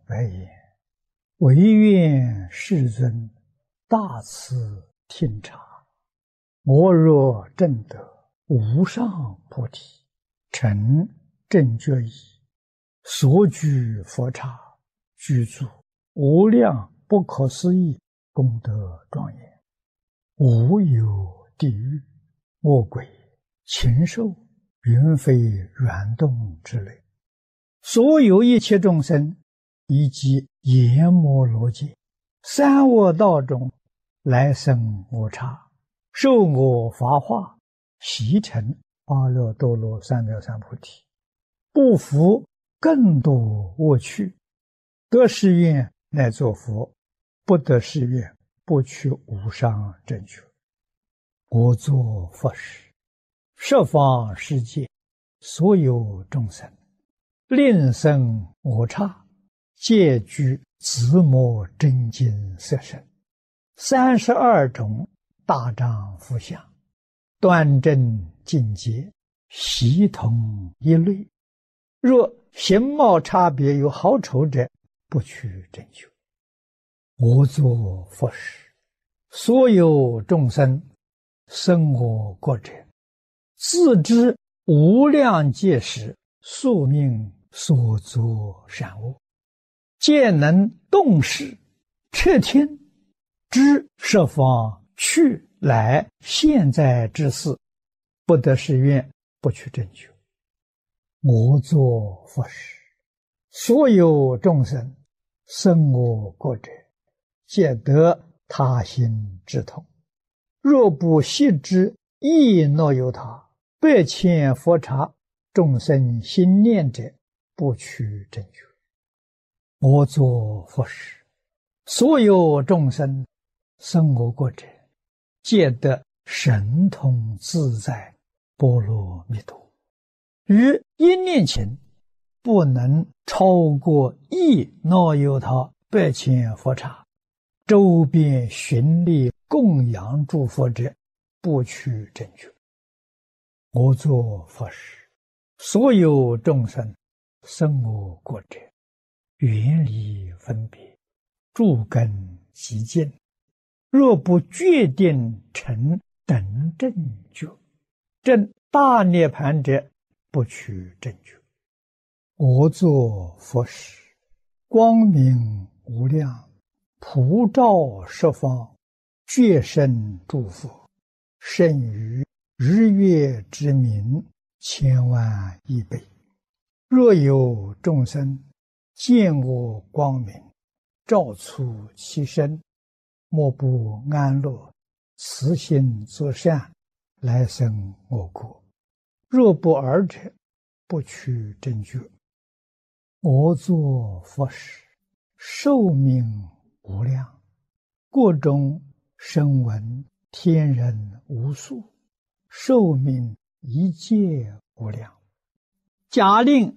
白言：唯愿世尊大慈听察，我若证得无上菩提，成正觉意，所居佛刹，具足无量不可思议功德庄严，无有地狱、恶鬼、禽兽、云飞远动之类，所有一切众生，以及阎摩罗界、三恶道中来生我刹，受我法化，习成阿耨多罗三藐三菩提，不服更多恶趣，得誓愿乃作佛，不得誓愿不取无上正觉。我作佛时，十方世界所有众生，令生我刹，皆具自摩真经色身，32种大丈夫相，端正净洁，悉同一类。若形貌差别有好丑者，不取正觉。我作佛时，所有众生生我国者，自知无量劫时宿命所作善恶，皆能动识彻听，知十方去来现在之事，不得誓愿不取正觉。我作佛时，所有众生生我国者，皆得他心之痛。若不悉知亦若有他，百千佛刹众生心念者，不取正觉。我作佛时，所有众生生我国者，皆得神通自在波罗蜜多。于一念前，不能超过亦若有他百千佛刹，周边寻力供养诸佛者，不取正觉。我作佛时，所有众生生我国者，远离分别，诸根极净，若不决定成等正觉，证大涅盘者，不取正觉。我作佛时，光明无量，普照十方，觉生诸佛，胜于日月之明千万亿倍。若有众生见我光明，照出其身，莫不安乐，慈心作善，来生我国。若不尔者，不取正觉。我作佛时，寿命无量，国中声闻天人无数，寿命一切无量。假令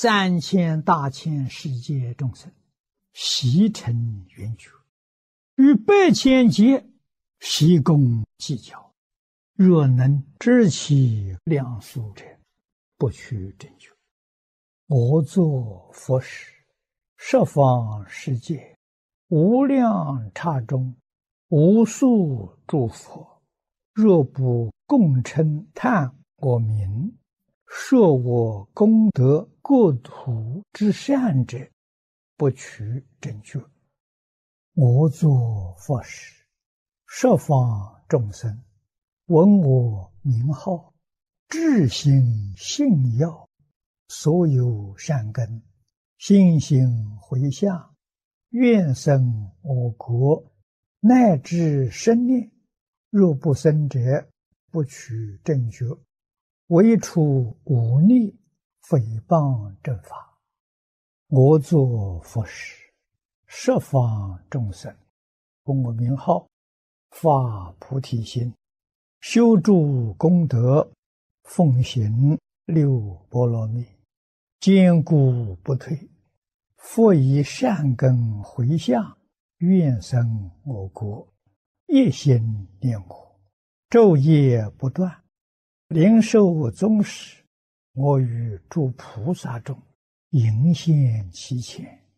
3000大千世界众生悉成圆觉，与百千劫悉共计较，若能知其量数者，不取正觉。我作佛时，十方世界无量刹中，无数诸佛，若不共称叹我名，说我功德国土之善者，不取正觉。我作佛时，十方众生闻我名号，至心信要，所有善根心行回向，愿生我国，乃至生念，若不生者，不取正觉。唯除忤逆诽谤正法。我作佛时，十方众生供我名号，发菩提心，修诸功德，奉行六波罗蜜，坚固不退，复以善根回向，愿生我国，一心念我，昼夜不断，灵受宗室，我与诸菩萨中迎现其前，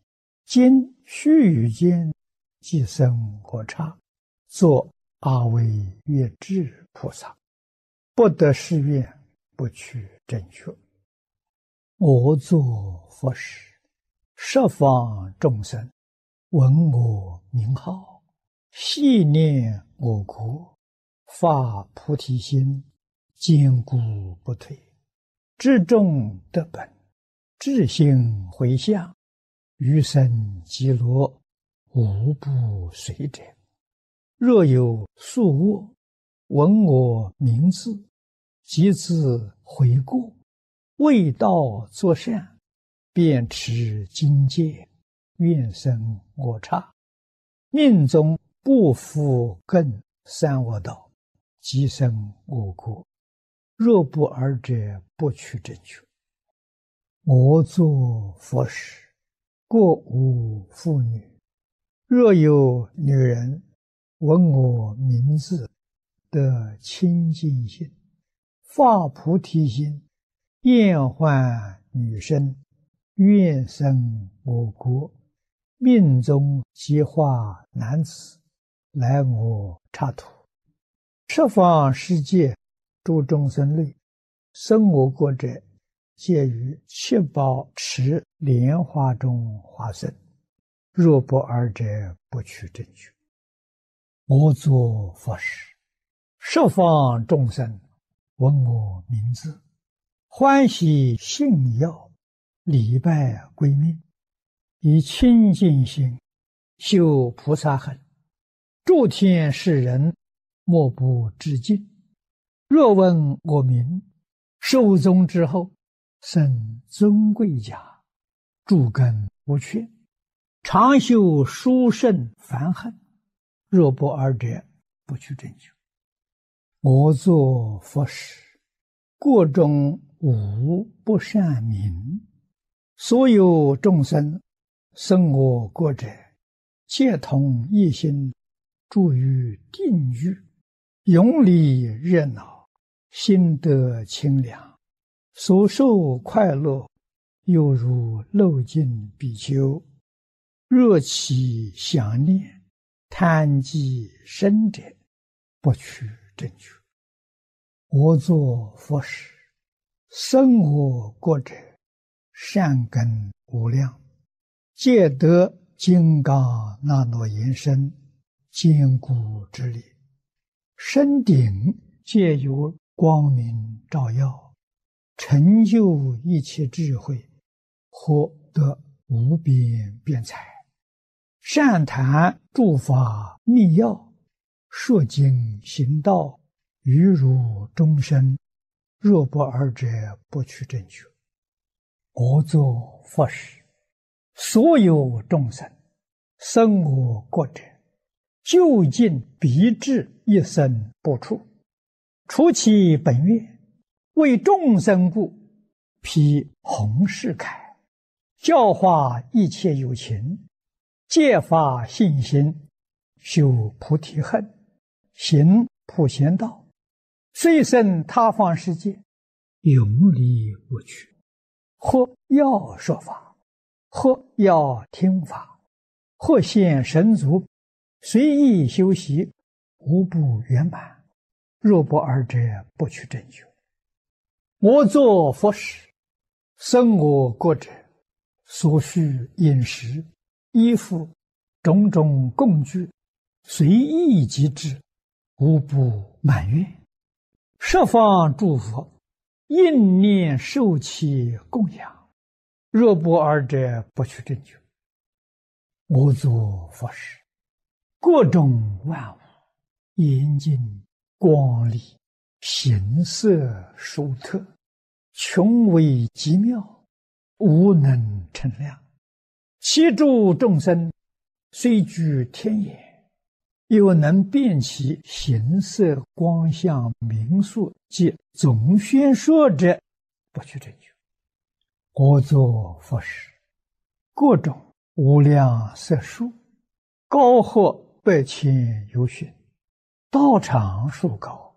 今须臾间即生我刹，作阿惟越致菩萨，不得誓愿，不取正觉。我作佛时，十方众生闻我名号，细念我国，发菩提心，坚固不退，至众得本，至心回向，余生极乐，无不随者。若有宿卧，闻我名字，即自悔过，为道作善，便持精戒，愿生我刹。命中不复更三恶道，即生我国。若不尔者，不取正觉。我作佛时，过无妇女。若有女人闻我名字，得清净心，发菩提心，厌患女身，愿生我国。命中即化男子，来我刹土。十方世界诸众生类，生我国者，皆于七宝池莲花中化身。若不尔者，不取正觉。我作佛时，十方众生闻我名字，欢喜信要，礼拜归命，以清净心修菩萨行，诸天世人莫不致敬。若闻我名，寿终之后，生尊贵家，诸根无缺，常修殊胜梵行。若不尔者，不取正觉。我作佛时，国中无不善名，所有众生生我国者，皆同一心，住于定狱，永离热闹，心得清凉，所受快乐，犹如漏尽比丘。若其想念，贪积深者，不取正觉。我作佛时，生我国者，善根无量，皆得金刚那罗延身，坚固之力，身顶皆有光明照耀，成就一切智慧，获得无边辩才，善谈诸法密要，说经行道，于如众生。若不尔者，不取正觉。我作佛时，所有众生生我国者，究竟必至一生不出，除其本愿，为众生故，披弘誓铠，教化一切有情，戒发信心，修菩提恨，行普贤道，虽生他方世界，永离无趣。或要说法，或要听法，或现神足，随意修习，无不圆满。若不尔者，不取正觉。我作佛时，生我国者，所需饮食、衣服、种种供具，随意即至，无不满愿。十方诸佛应念受其供养，若不尔者，不取正觉。我作佛时，各种万物严净光丽，形色殊特，穷微极妙，无能称量。其诸众生虽居天眼，又能辨其形色光相名数及总宣说者，不取正觉。我作佛时，各种无量色数，高或百千由旬，道场数高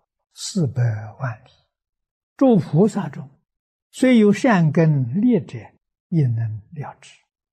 400万里。诸菩萨中，虽有善根劣者，也能了知。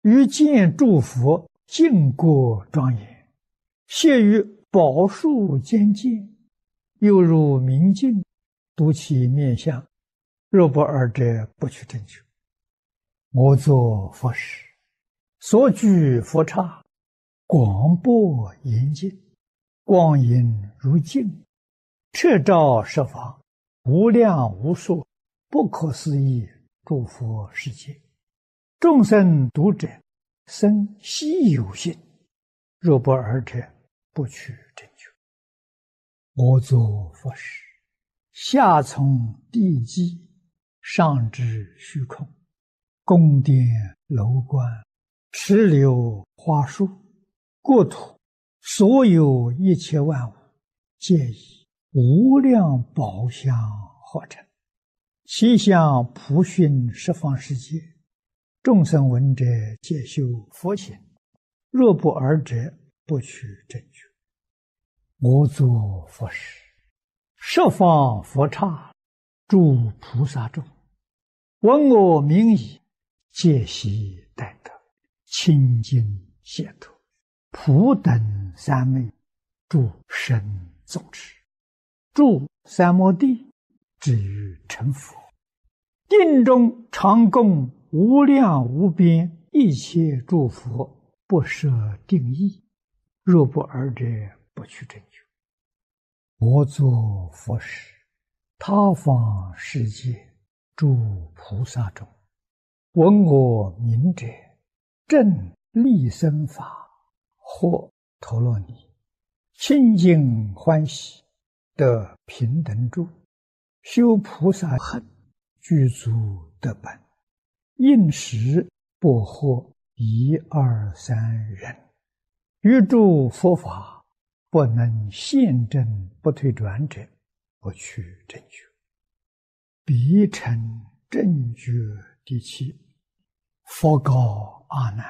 于见诸佛净国庄严，谢于宝树间见，又入明镜，读其面相，若不尔者，不取正觉。我作佛时，所居佛刹，广博严净，光影如镜，彻照十方，无量无数，不可思议诸佛世界。众生读者，生希有信，若不尔者，不取正觉。我作佛时，下从地基，上至虚空，宫殿楼观，池流花树，国土所有一切万物，皆以无量宝相化成，其相普熏十方世界。众生闻者，皆修佛行，若不尔者，不取正觉。我作佛时，十方佛刹，诸菩萨众，闻我名已，皆悉待得，清净解脱，普等三昧，诸神众持，住三摩地，至于成佛。定中常供无量无边一切诸佛，不设定义，若不尔者，不取正觉。我作佛时，他方世界诸菩萨众，闻我名者，正利生法，或陀罗尼，清净欢喜，得平等住，修菩萨行，具足得本，应时不惑一二三人，于诸佛法不能现证不退转者，不取正觉。彼成正觉第七。佛告阿难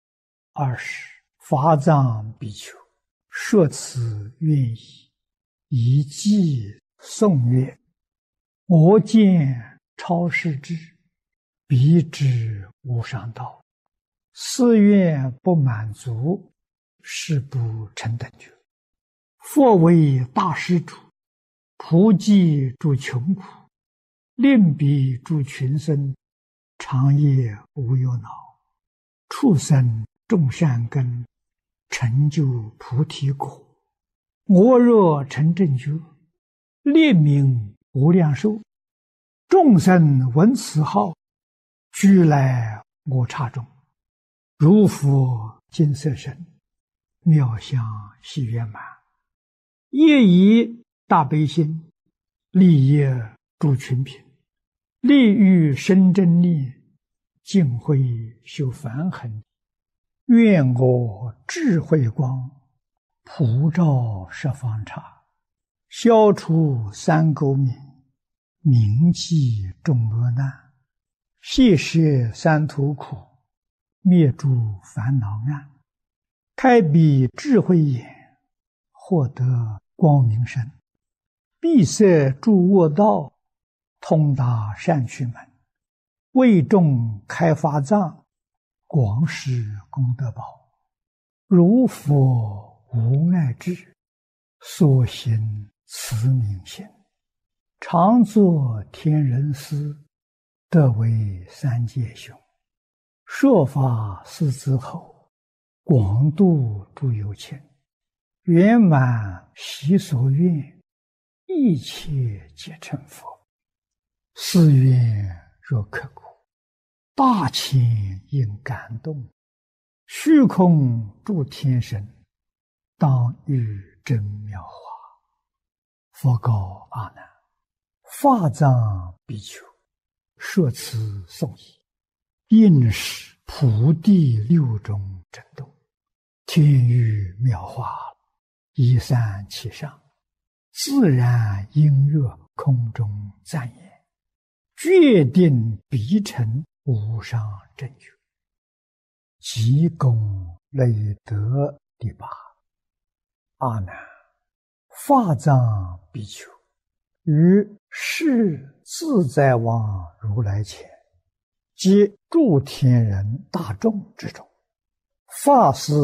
：20法藏比丘，说此愿意，以偈颂曰：我见超世智，彼知无上道，誓愿不满足，誓不成等觉。佛为大施主，普济诸穷苦，令彼诸群生，长夜无忧恼，畜生种善根，成就菩提果。我若成正觉，列名无量寿，众生闻此号，俱来我刹中，如佛金色身，妙相喜圆满，业以大悲心，利益诸群品，利欲生真力，净慧修梵行。愿我智慧光，普照十方刹，消除三垢冥，铭记众恶难，谢摄三途苦，灭诸烦恼暗，开彼智慧眼，获得光明身，闭塞诸恶道，通达善趣门，为众开法藏，广施功德宝。如佛无碍智，所行慈悯心，常作天人师，得为三界雄。说法四之后，广度诸有情，圆满其所愿，一切皆成佛。是愿若刻骨，大千应感动，虚空诸天神，当遇真妙法。佛告阿难：法藏比丘，说此颂已，应是普地六种震动，天雨妙法，一散其上，自然音乐空中赞言，决定必成无上正觉。即功累德第八。阿难，法藏比丘，于是自在王如来前， 皆诸天人大众之中，法师